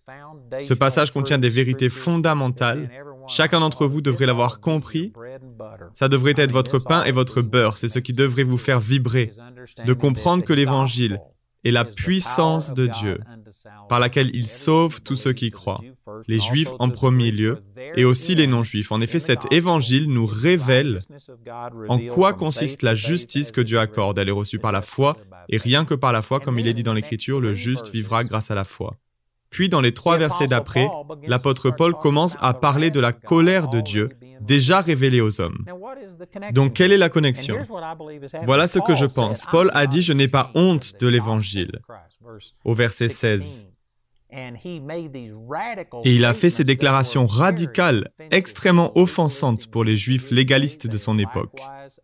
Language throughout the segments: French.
Ce passage contient des vérités fondamentales. Chacun d'entre vous devrait l'avoir compris. Ça devrait être votre pain et votre beurre. C'est ce qui devrait vous faire vibrer, de comprendre que l'Évangile est la puissance de Dieu, par laquelle il sauve tous ceux qui croient, les Juifs en premier lieu, et aussi les non-Juifs. En effet, cet Évangile nous révèle en quoi consiste la justice que Dieu accorde. Elle est reçue par la foi, et rien que par la foi, comme il est dit dans l'Écriture, le juste vivra grâce à la foi. Puis, dans les 3 versets d'après, l'apôtre Paul commence à parler de la colère de Dieu, déjà révélée aux hommes. Donc, quelle est la connexion? Voilà ce que je pense. Paul a dit « Je n'ai pas honte de l'Évangile » au verset 16. Et il a fait ces déclarations radicales, extrêmement offensantes pour les Juifs légalistes de son époque,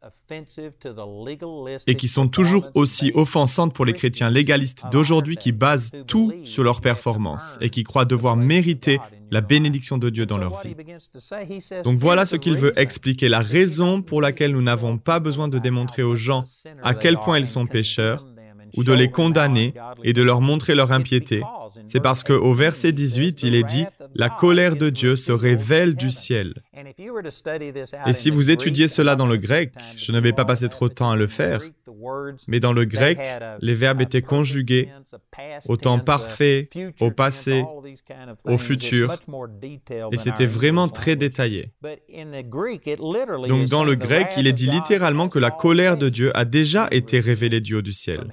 et qui sont toujours aussi offensantes pour les chrétiens légalistes d'aujourd'hui qui basent tout sur leur performance et qui croient devoir mériter la bénédiction de Dieu dans leur vie. Donc voilà ce qu'il veut expliquer, la raison pour laquelle nous n'avons pas besoin de démontrer aux gens à quel point ils sont pécheurs, ou de les condamner et de leur montrer leur impiété. C'est parce qu'au verset 18, il est dit « La colère de Dieu se révèle du ciel ». Et si vous étudiez cela dans le grec, je ne vais pas passer trop de temps à le faire, mais dans le grec, les verbes étaient conjugués au temps parfait, au passé, au futur, et c'était vraiment très détaillé. Donc dans le grec, il est dit littéralement que la colère de Dieu a déjà été révélée du haut du ciel.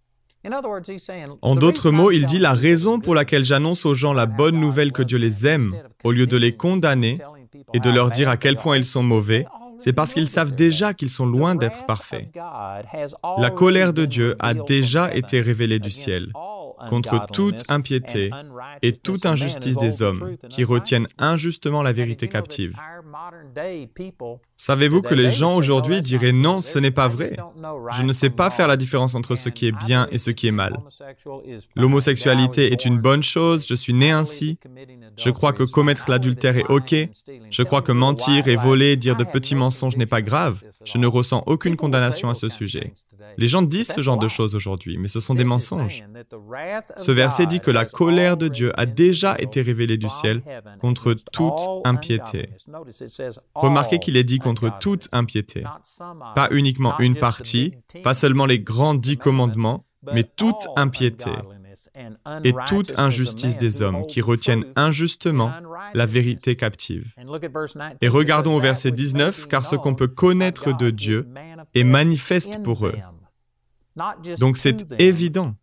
En d'autres mots, il dit la raison pour laquelle j'annonce aux gens la bonne nouvelle que Dieu les aime, au lieu de les condamner et de leur dire à quel point ils sont mauvais, c'est parce qu'ils savent déjà qu'ils sont loin d'être parfaits. La colère de Dieu a déjà été révélée du ciel contre toute impiété et toute injustice des hommes qui retiennent injustement la vérité captive. Savez-vous que les gens aujourd'hui diraient « Non, ce n'est pas vrai. Je ne sais pas faire la différence entre ce qui est bien et ce qui est mal. L'homosexualité est une bonne chose, je suis né ainsi. Je crois que commettre l'adultère est OK. Je crois que mentir et voler, dire de petits mensonges n'est pas grave. Je ne ressens aucune condamnation à ce sujet. » Les gens disent ce genre de choses aujourd'hui, mais ce sont des mensonges. Ce verset dit que la colère de Dieu a déjà été révélée du ciel contre toute impiété. Remarquez qu'il est dit contre toute impiété. Pas uniquement une partie, pas seulement les grands 10 commandements, mais toute impiété et toute injustice des hommes qui retiennent injustement la vérité captive. Et regardons au verset 19, car ce qu'on peut connaître de Dieu est manifeste pour eux. Donc c'est évident.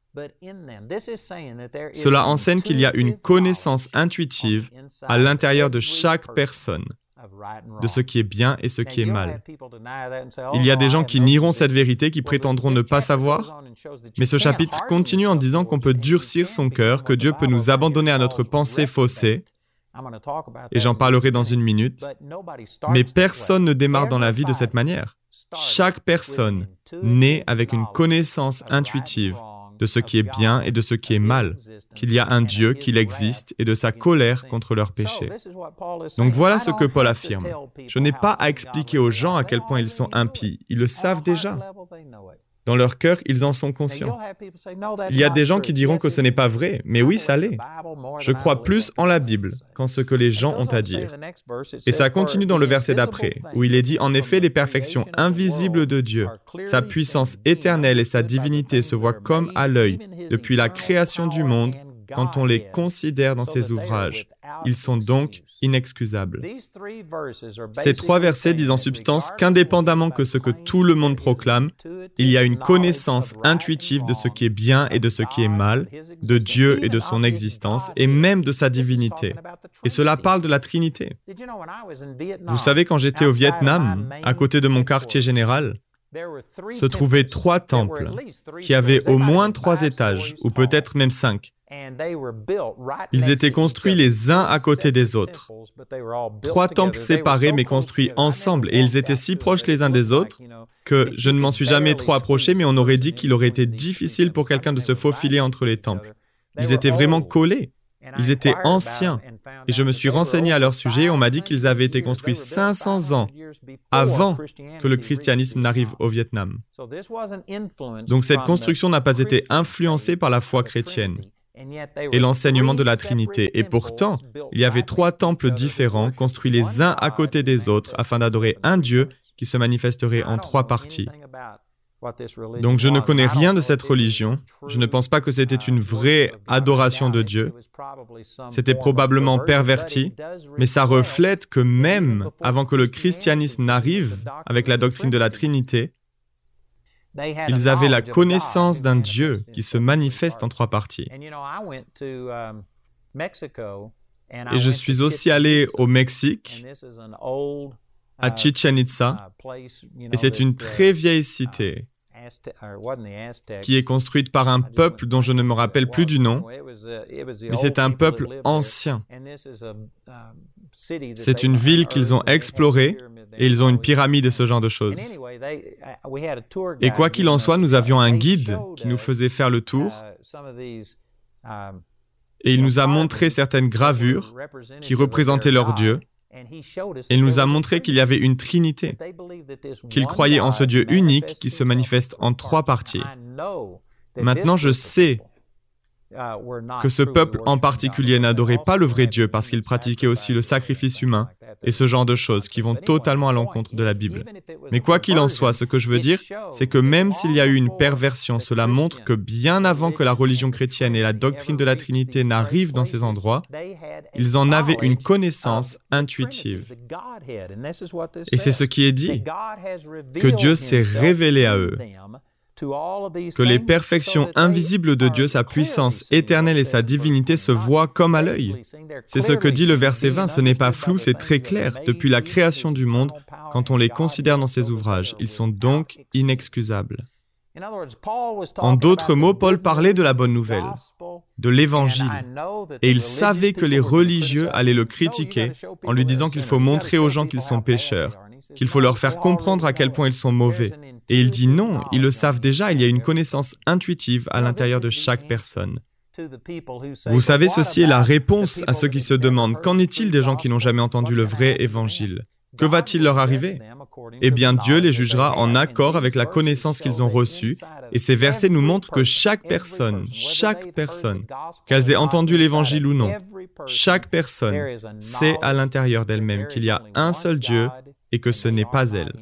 Cela enseigne qu'il y a une connaissance intuitive à l'intérieur de chaque personne de ce qui est bien et ce qui est mal. Il y a des gens qui nieront cette vérité, qui prétendront ne pas savoir, mais ce chapitre continue en disant qu'on peut durcir son cœur, que Dieu peut nous abandonner à notre pensée faussée, et j'en parlerai dans une minute, mais personne ne démarre dans la vie de cette manière. Chaque personne naît avec une connaissance intuitive de ce qui est bien et de ce qui est mal, qu'il y a un Dieu, qu'il existe, et de sa colère contre leurs péchés. Donc voilà ce que Paul affirme. Je n'ai pas à expliquer aux gens à quel point ils sont impies. Ils le savent déjà. Dans leur cœur, ils en sont conscients. Il y a des gens qui diront que ce n'est pas vrai, mais oui, ça l'est. Je crois plus en la Bible qu'en ce que les gens ont à dire. Et ça continue dans le verset d'après, où il est dit « En effet, les perfections invisibles de Dieu, sa puissance éternelle et sa divinité se voient comme à l'œil depuis la création du monde quand on les considère dans ses ouvrages. Ils sont donc inexcusables. » Ces 3 versets disent en substance qu'indépendamment que ce que tout le monde proclame, il y a une connaissance intuitive de ce qui est bien et de ce qui est mal, de Dieu et de son existence, et même de sa divinité. Et cela parle de la Trinité. Vous savez, quand j'étais au Vietnam, à côté de mon quartier général, se trouvaient 3 temples qui avaient au moins 3 étages, ou peut-être même 5. Ils étaient construits les uns à côté des autres. 3 temples séparés mais construits ensemble, et ils étaient si proches les uns des autres que je ne m'en suis jamais trop approché, mais on aurait dit qu'il aurait été difficile pour quelqu'un de se faufiler entre les temples. Ils étaient vraiment collés. Ils étaient anciens, et je me suis renseigné à leur sujet et on m'a dit qu'ils avaient été construits 500 ans avant que le christianisme n'arrive au Vietnam. Donc cette construction n'a pas été influencée par la foi chrétienne. et l'enseignement de la Trinité. Et pourtant, il y avait 3 temples différents, construits les uns à côté des autres, afin d'adorer un Dieu qui se manifesterait en 3 parties. Donc je ne connais rien de cette religion. Je ne pense pas que c'était une vraie adoration de Dieu. C'était probablement perverti, mais ça reflète que même avant que le christianisme n'arrive avec la doctrine de la Trinité, ils avaient la connaissance d'un Dieu qui se manifeste en 3 parties. Et je suis aussi allé au Mexique, à Chichen Itza, et c'est une très vieille cité qui est construite par un peuple dont je ne me rappelle plus du nom, mais c'est un peuple ancien. C'est une ville qu'ils ont explorée et ils ont une pyramide et ce genre de choses. Et quoi qu'il en soit, nous avions un guide qui nous faisait faire le tour et il nous a montré certaines gravures qui représentaient leur Dieu. Et il nous a montré qu'il y avait une Trinité, qu'il croyait en ce Dieu unique qui se manifeste en 3 parties. Maintenant, je sais que ce peuple en particulier n'adorait pas le vrai Dieu parce qu'il pratiquait aussi le sacrifice humain et ce genre de choses qui vont totalement à l'encontre de la Bible. Mais quoi qu'il en soit, ce que je veux dire, c'est que même s'il y a eu une perversion, cela montre que bien avant que la religion chrétienne et la doctrine de la Trinité n'arrivent dans ces endroits, ils en avaient une connaissance intuitive. Et c'est ce qui est dit, que Dieu s'est révélé à eux, que les perfections invisibles de Dieu, sa puissance éternelle et sa divinité se voient comme à l'œil. C'est ce que dit le verset 20, ce n'est pas flou, c'est très clair. Depuis la création du monde, quand on les considère dans ses ouvrages, ils sont donc inexcusables. En d'autres mots, Paul parlait de la bonne nouvelle, de l'Évangile, et il savait que les religieux allaient le critiquer en lui disant qu'il faut montrer aux gens qu'ils sont pécheurs, qu'il faut leur faire comprendre à quel point ils sont mauvais. Et il dit non, ils le savent déjà, il y a une connaissance intuitive à l'intérieur de chaque personne. Vous savez, ceci est la réponse à ceux qui se demandent, qu'en est-il des gens qui n'ont jamais entendu le vrai Évangile ? Que va-t-il leur arriver ? Eh bien, Dieu les jugera en accord avec la connaissance qu'ils ont reçue, et ces versets nous montrent que chaque personne, qu'elles aient entendu l'Évangile ou non, chaque personne sait à l'intérieur d'elle-même qu'il y a un seul Dieu et que ce n'est pas elle.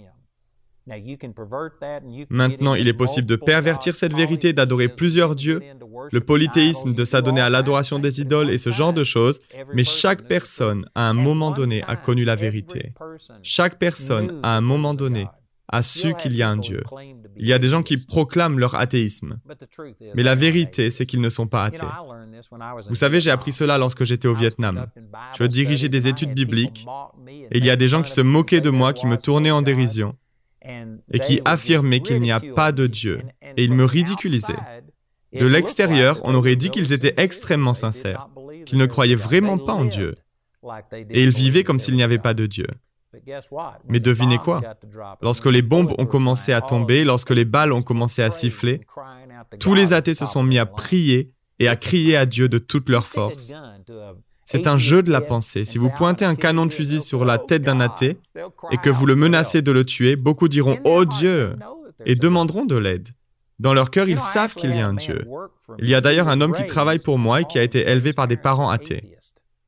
Maintenant, il est possible de pervertir cette vérité, d'adorer plusieurs dieux, le polythéisme, de s'adonner à l'adoration des idoles et ce genre de choses, mais chaque personne, à un moment donné, a connu la vérité. Chaque personne, à un moment donné, a su qu'il y a un Dieu. Il y a des gens qui proclament leur athéisme, mais la vérité, c'est qu'ils ne sont pas athées. Vous savez, j'ai appris cela lorsque j'étais au Vietnam. Je dirigeais des études bibliques, et il y a des gens qui se moquaient de moi, qui me tournaient en dérision, et qui affirmaient qu'il n'y a pas de Dieu, et ils me ridiculisaient. De l'extérieur, on aurait dit qu'ils étaient extrêmement sincères, qu'ils ne croyaient vraiment pas en Dieu, et ils vivaient comme s'il n'y avait pas de Dieu. Mais devinez quoi? Lorsque les bombes ont commencé à tomber, lorsque les balles ont commencé à siffler, tous les athées se sont mis à prier et à crier à Dieu de toute leur force. C'est un jeu de la pensée. Si vous pointez un canon de fusil sur la tête d'un athée et que vous le menacez de le tuer, beaucoup diront « Oh Dieu !» et demanderont de l'aide. Dans leur cœur, ils savent qu'il y a un Dieu. Il y a d'ailleurs un homme qui travaille pour moi et qui a été élevé par des parents athées.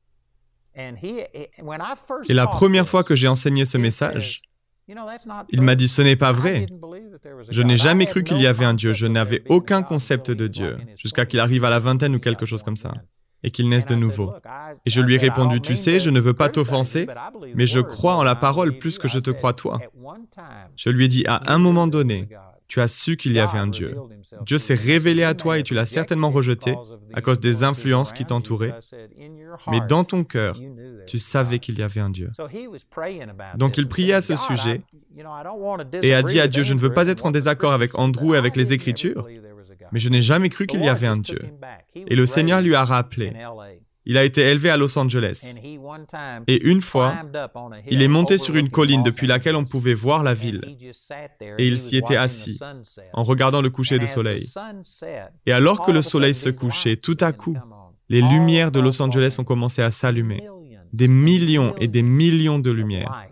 Et la première fois que j'ai enseigné ce message, il m'a dit « Ce n'est pas vrai. Je n'ai jamais cru qu'il y avait un Dieu. Je n'avais aucun concept de Dieu, jusqu'à qu'il arrive à la vingtaine ou quelque chose comme ça. » Et qu'il naisse de nouveau. Et je lui ai répondu, tu sais, je ne veux pas t'offenser, mais je crois en la parole plus que je te crois toi. Je lui ai dit, à un moment donné, tu as su qu'il y avait un Dieu. Dieu s'est révélé à toi et tu l'as certainement rejeté à cause des influences qui t'entouraient. Mais dans ton cœur, tu savais qu'il y avait un Dieu. Donc il priait à ce sujet et a dit à Dieu, je ne veux pas être en désaccord avec Andrew et avec les Écritures, mais je n'ai jamais cru qu'il y avait un Dieu. Et le Seigneur lui a rappelé. Il a été élevé à Los Angeles. Et une fois, il est monté sur une colline depuis laquelle on pouvait voir la ville. Et il s'y était assis, en regardant le coucher de soleil. Et alors que le soleil se couchait, tout à coup, les lumières de Los Angeles ont commencé à s'allumer. Des millions et des millions de lumières.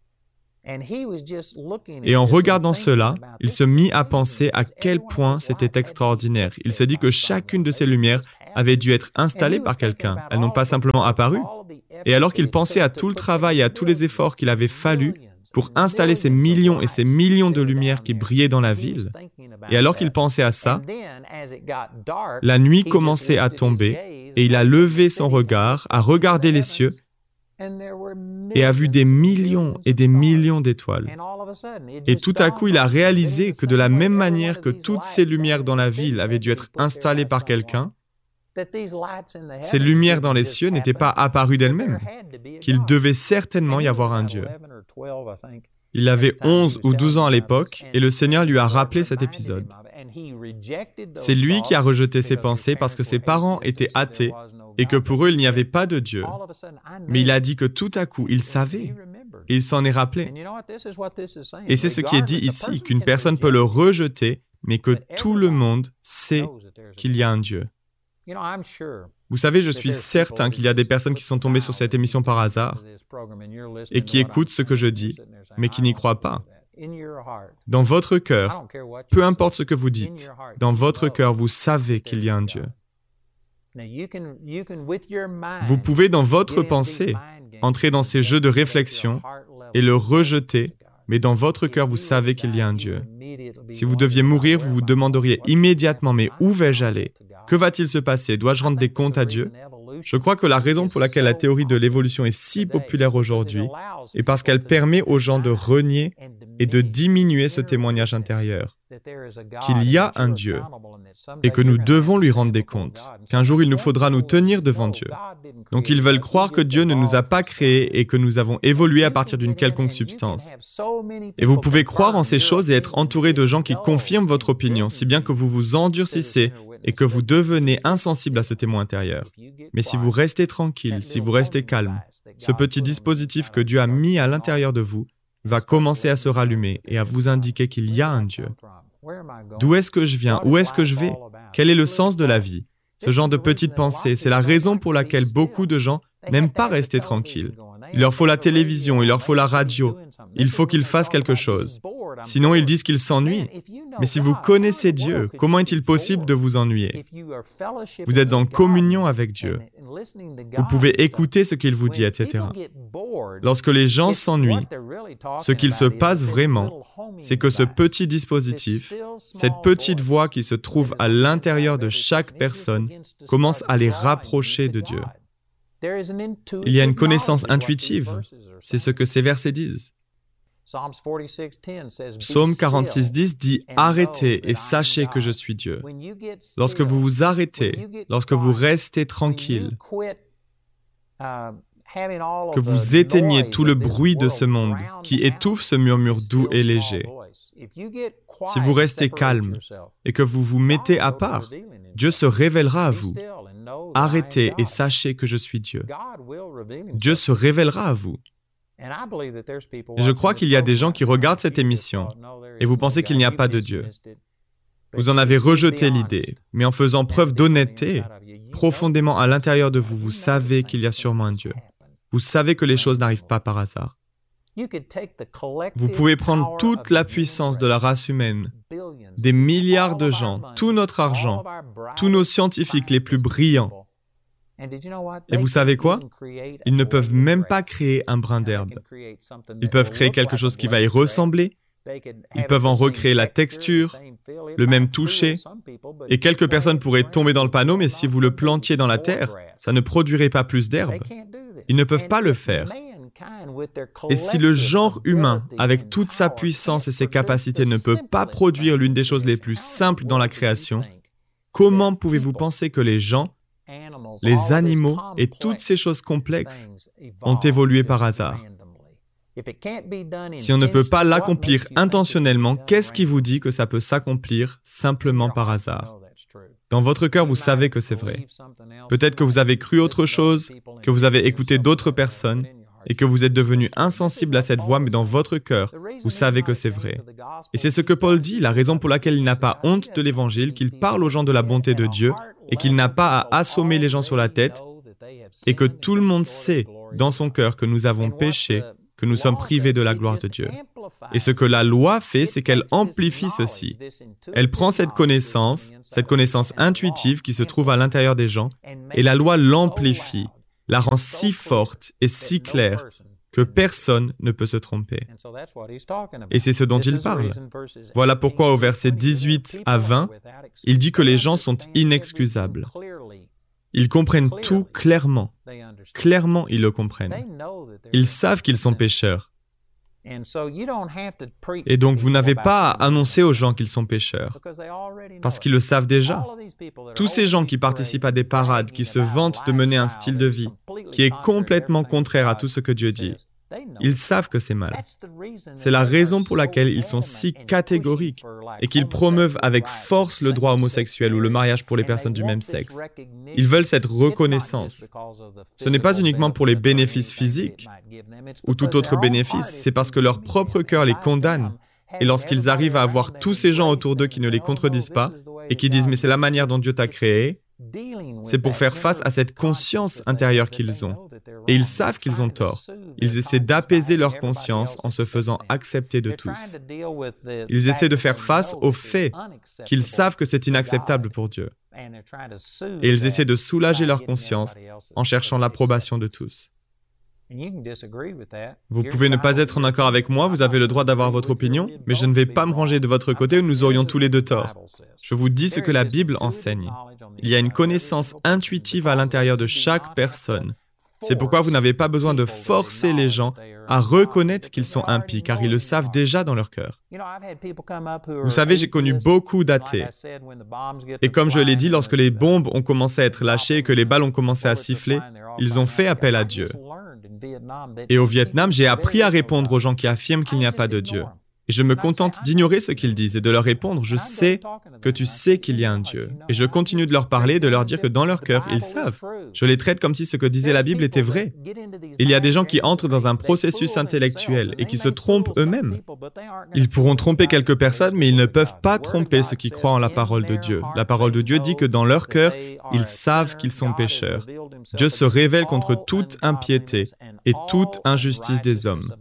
Et en regardant cela, il se mit à penser à quel point c'était extraordinaire. Il s'est dit que chacune de ces lumières avaient dû être installées par quelqu'un. Elles n'ont pas simplement apparu. Et alors qu'il pensait à tout le travail et à tous les efforts qu'il avait fallu pour installer ces millions et ces millions de lumières qui brillaient dans la ville, et alors qu'il pensait à ça, la nuit commençait à tomber et il a levé son regard, a regardé les cieux et a vu des millions et des millions d'étoiles. Et tout à coup, il a réalisé que de la même manière que toutes ces lumières dans la ville avaient dû être installées par quelqu'un, ces lumières dans les cieux n'étaient pas apparues d'elles-mêmes, qu'il devait certainement y avoir un Dieu. Il avait 11 ou 12 ans à l'époque et le Seigneur lui a rappelé cet épisode. C'est lui qui a rejeté ses pensées parce que ses parents étaient athées et que pour eux, il n'y avait pas de Dieu. Mais il a dit que tout à coup, il savait. Et il s'en est rappelé. Et c'est ce qui est dit ici, qu'une personne peut le rejeter, mais que tout le monde sait qu'il y a un Dieu. Vous savez, je suis certain qu'il y a des personnes qui sont tombées sur cette émission par hasard et qui écoutent ce que je dis, mais qui n'y croient pas. Dans votre cœur, peu importe ce que vous dites, dans votre cœur, vous savez qu'il y a un Dieu. Vous pouvez, dans votre pensée, entrer dans ces jeux de réflexion et le rejeter, mais dans votre cœur, vous savez qu'il y a un Dieu. Si vous deviez mourir, vous vous demanderiez immédiatement, mais où vais-je aller? Que va-t-il se passer? Dois-je rendre des comptes à Dieu? Je crois que la raison pour laquelle la théorie de l'évolution est si populaire aujourd'hui est parce qu'elle permet aux gens de renier et de diminuer ce témoignage intérieur, qu'il y a un Dieu et que nous devons lui rendre des comptes, qu'un jour il nous faudra nous tenir devant Dieu. Donc ils veulent croire que Dieu ne nous a pas créés et que nous avons évolué à partir d'une quelconque substance. Et vous pouvez croire en ces choses et être entouré de gens qui confirment votre opinion, si bien que vous vous endurcissez et que vous devenez insensible à ce témoin intérieur. Mais si vous restez tranquille, si vous restez calme, ce petit dispositif que Dieu a mis à l'intérieur de vous va commencer à se rallumer et à vous indiquer qu'il y a un Dieu. D'où est-ce que je viens? Où est-ce que je vais? Quel est le sens de la vie? Ce genre de petites pensées, c'est la raison pour laquelle beaucoup de gens n'aiment pas rester tranquilles. Il leur faut la télévision, il leur faut la radio, il faut qu'ils fassent quelque chose. Sinon, ils disent qu'ils s'ennuient. Mais si vous connaissez Dieu, comment est-il possible de vous ennuyer? Vous êtes en communion avec Dieu. Vous pouvez écouter ce qu'il vous dit, etc. Lorsque les gens s'ennuient, ce qu'il se passe vraiment, c'est que ce petit dispositif, cette petite voix qui se trouve à l'intérieur de chaque personne, commence à les rapprocher de Dieu. Il y a une connaissance intuitive, c'est ce que ces versets disent. Psaume 46:10 dit « Arrêtez et sachez que je suis Dieu ». Lorsque vous vous arrêtez, lorsque vous restez tranquille, que vous éteignez tout le bruit de ce monde qui étouffe ce murmure doux et léger, si vous restez calme et que vous vous mettez à part, Dieu se révélera à vous. Arrêtez et sachez que je suis Dieu. Dieu se révélera à vous. Et je crois qu'il y a des gens qui regardent cette émission et vous pensez qu'il n'y a pas de Dieu. Vous en avez rejeté l'idée, mais en faisant preuve d'honnêteté, profondément à l'intérieur de vous, vous savez qu'il y a sûrement un Dieu. Vous savez que les choses n'arrivent pas par hasard. Vous pouvez prendre toute la puissance de la race humaine, des milliards de gens, tout notre argent, tous nos scientifiques les plus brillants. Et vous savez quoi? Ils ne peuvent même pas créer un brin d'herbe. Ils peuvent créer quelque chose qui va y ressembler. Ils peuvent en recréer la texture, le même toucher. Et quelques personnes pourraient tomber dans le panneau, mais si vous le plantiez dans la terre, ça ne produirait pas plus d'herbe. Ils ne peuvent pas le faire. Et si le genre humain, avec toute sa puissance et ses capacités, ne peut pas produire l'une des choses les plus simples dans la création, comment pouvez-vous penser que les gens, les animaux et toutes ces choses complexes ont évolué par hasard? Si on ne peut pas l'accomplir intentionnellement, qu'est-ce qui vous dit que ça peut s'accomplir simplement par hasard? Dans votre cœur, vous savez que c'est vrai. Peut-être que vous avez cru autre chose, que vous avez écouté d'autres personnes et que vous êtes devenu insensible à cette voix, mais dans votre cœur, vous savez que c'est vrai. Et c'est ce que Paul dit, la raison pour laquelle il n'a pas honte de l'Évangile, qu'il parle aux gens de la bonté de Dieu et qu'il n'a pas à assommer les gens sur la tête et que tout le monde sait dans son cœur que nous avons péché que nous sommes privés de la gloire de Dieu. Et ce que la loi fait, c'est qu'elle amplifie ceci. Elle prend cette connaissance intuitive qui se trouve à l'intérieur des gens, et la loi l'amplifie, la rend si forte et si claire que personne ne peut se tromper. Et c'est ce dont il parle. Voilà pourquoi au verset 18 à 20, il dit que les gens sont inexcusables. Ils comprennent tout clairement. Clairement, ils le comprennent. Ils savent qu'ils sont pécheurs. Et donc, vous n'avez pas à annoncer aux gens qu'ils sont pécheurs, parce qu'ils le savent déjà. Tous ces gens qui participent à des parades, qui se vantent de mener un style de vie, qui est complètement contraire à tout ce que Dieu dit, ils savent que c'est mal. C'est la raison pour laquelle ils sont si catégoriques et qu'ils promeuvent avec force le droit homosexuel ou le mariage pour les personnes du même sexe. Ils veulent cette reconnaissance. Ce n'est pas uniquement pour les bénéfices physiques ou tout autre bénéfice, c'est parce que leur propre cœur les condamne. Et lorsqu'ils arrivent à avoir tous ces gens autour d'eux qui ne les contredisent pas et qui disent « mais c'est la manière dont Dieu t'a créé », c'est pour faire face à cette conscience intérieure qu'ils ont. Et ils savent qu'ils ont tort. Ils essaient d'apaiser leur conscience en se faisant accepter de tous. Ils essaient de faire face au fait qu'ils savent que c'est inacceptable pour Dieu. Et ils essaient de soulager leur conscience en cherchant l'approbation de tous. Vous pouvez ne pas être en accord avec moi, vous avez le droit d'avoir votre opinion, mais je ne vais pas me ranger de votre côté où nous aurions tous les deux tort. Je vous dis ce que la Bible enseigne. Il y a une connaissance intuitive à l'intérieur de chaque personne. C'est pourquoi vous n'avez pas besoin de forcer les gens à reconnaître qu'ils sont impies, car ils le savent déjà dans leur cœur. Vous savez, j'ai connu beaucoup d'athées. Et comme je l'ai dit, lorsque les bombes ont commencé à être lâchées et que les balles ont commencé à siffler, ils ont fait appel à Dieu. Et au Vietnam, j'ai appris à répondre aux gens qui affirment qu'il n'y a pas de Dieu. Et je me contente d'ignorer ce qu'ils disent et de leur répondre « Je sais que tu sais qu'il y a un Dieu. » Et je continue de leur parler, de leur dire que dans leur cœur, ils savent. Je les traite comme si ce que disait la Bible était vrai. Il y a des gens qui entrent dans un processus intellectuel et qui se trompent eux-mêmes. Ils pourront tromper quelques personnes, mais ils ne peuvent pas tromper ceux qui croient en la parole de Dieu. La parole de Dieu dit que dans leur cœur, ils savent qu'ils sont pécheurs. Dieu se révèle contre toute impiété et toute injustice des hommes.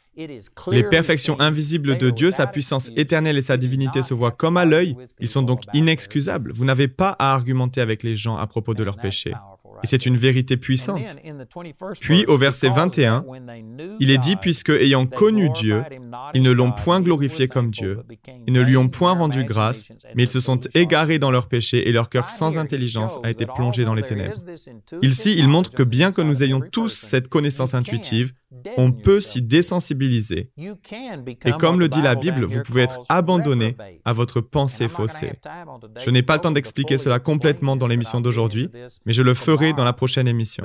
Les perfections invisibles de Dieu, sa puissance éternelle et sa divinité se voient comme à l'œil. Ils sont donc inexcusables. Vous n'avez pas à argumenter avec les gens à propos de leurs péchés. Et c'est une vérité puissante. Puis, au verset 21, il est dit, puisque, ayant connu Dieu, ils ne l'ont point glorifié comme Dieu, ils ne lui ont point rendu grâce, mais ils se sont égarés dans leurs péchés et leur cœur sans intelligence a été plongé dans les ténèbres. Ici, il montre que bien que nous ayons tous cette connaissance intuitive, on peut s'y désensibiliser. Et comme le dit la Bible, vous pouvez être abandonné à votre pensée faussée. Je n'ai pas le temps d'expliquer cela complètement dans l'émission d'aujourd'hui, mais je le ferai dans la prochaine émission.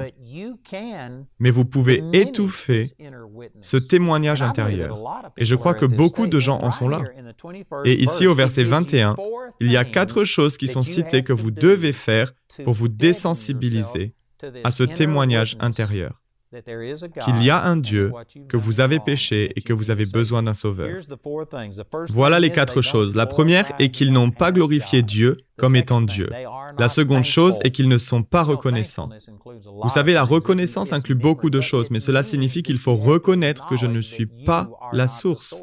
Mais vous pouvez étouffer ce témoignage intérieur. Et je crois que beaucoup de gens en sont là. Et ici, au verset 21, il y a 4 choses qui sont citées que vous devez faire pour vous désensibiliser à ce témoignage intérieur. Qu'il y a un Dieu, que vous avez péché et que vous avez besoin d'un sauveur. Voilà les 4 choses. La première est qu'ils n'ont pas glorifié Dieu comme étant Dieu. La seconde chose est qu'ils ne sont pas reconnaissants. Vous savez, la reconnaissance inclut beaucoup de choses, mais cela signifie qu'il faut reconnaître que je ne suis pas la source,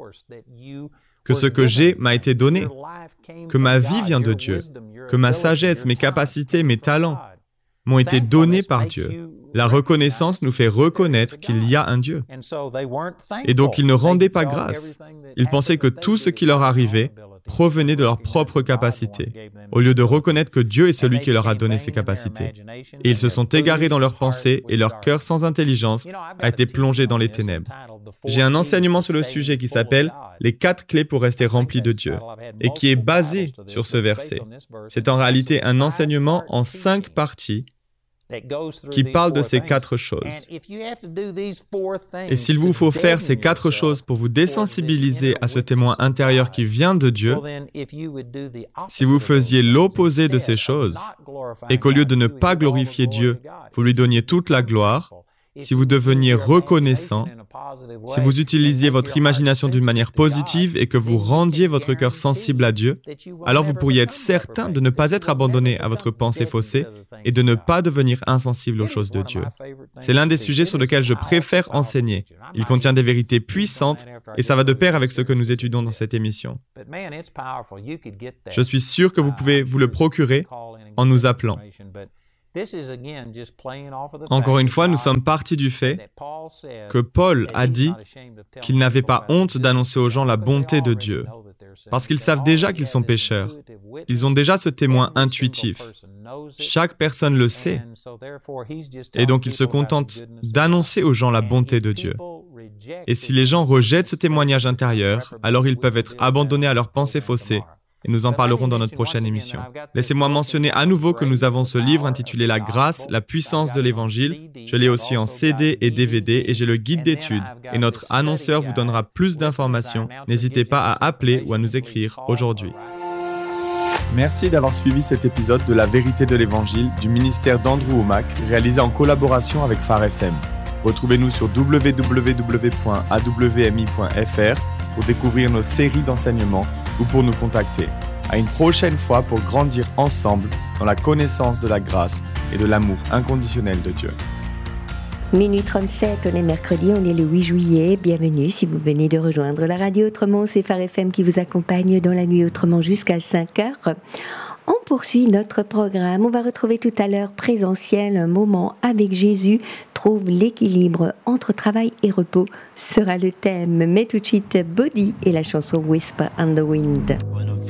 que ce que j'ai m'a été donné, que ma vie vient de Dieu, que ma sagesse, mes capacités, mes talents m'ont été donnés par Dieu. La reconnaissance nous fait reconnaître qu'il y a un Dieu. Et donc, ils ne rendaient pas grâce. Ils pensaient que tout ce qui leur arrivait provenait de leur propre capacité, au lieu de reconnaître que Dieu est celui qui leur a donné ces capacités. Et ils se sont égarés dans leurs pensées et leur cœur sans intelligence a été plongé dans les ténèbres. J'ai un enseignement sur le sujet qui s'appelle « Les 4 clés pour rester rempli de Dieu » et qui est basé sur ce verset. C'est en réalité un enseignement en 5 parties qui parle de ces 4 choses. Et s'il vous faut faire ces 4 choses pour vous désensibiliser à ce témoin intérieur qui vient de Dieu, si vous faisiez l'opposé de ces choses, et qu'au lieu de ne pas glorifier Dieu, vous lui donniez toute la gloire, si vous deveniez reconnaissant, si vous utilisiez votre imagination d'une manière positive et que vous rendiez votre cœur sensible à Dieu, alors vous pourriez être certain de ne pas être abandonné à votre pensée faussée et de ne pas devenir insensible aux choses de Dieu. C'est l'un des sujets sur lesquels je préfère enseigner. Il contient des vérités puissantes et ça va de pair avec ce que nous étudions dans cette émission. Je suis sûr que vous pouvez vous le procurer en nous appelant. Encore une fois, nous sommes partis du fait que Paul a dit qu'il n'avait pas honte d'annoncer aux gens la bonté de Dieu, parce qu'ils savent déjà qu'ils sont pécheurs. Ils ont déjà ce témoin intuitif. Chaque personne le sait, et donc il se contente d'annoncer aux gens la bonté de Dieu. Et si les gens rejettent ce témoignage intérieur, alors ils peuvent être abandonnés à leurs pensées faussées. Et nous en parlerons dans notre prochaine émission. Laissez-moi mentionner à nouveau que nous avons ce livre intitulé « La grâce, la puissance de l'Évangile ». Je l'ai aussi en CD et DVD et j'ai le guide d'études. Et notre annonceur vous donnera plus d'informations. N'hésitez pas à appeler ou à nous écrire aujourd'hui. Merci d'avoir suivi cet épisode de La vérité de l'Évangile du ministère d'Andrew Wommack, réalisé en collaboration avec Phare FM. Retrouvez-nous sur www.awmi.fr pour découvrir nos séries d'enseignements ou pour nous contacter. À une prochaine fois pour grandir ensemble dans la connaissance de la grâce et de l'amour inconditionnel de Dieu. Minuit 37, on est mercredi, on est le 8 juillet. Bienvenue si vous venez de rejoindre la radio Autrement. C'est Phare FM qui vous accompagne dans la nuit Autrement jusqu'à 5 heures. On poursuit notre programme. On va retrouver tout à l'heure présentiel, un moment avec Jésus. Trouve l'équilibre entre travail et repos sera le thème. Mais tout de suite, Body et la chanson Whisper on the Wind.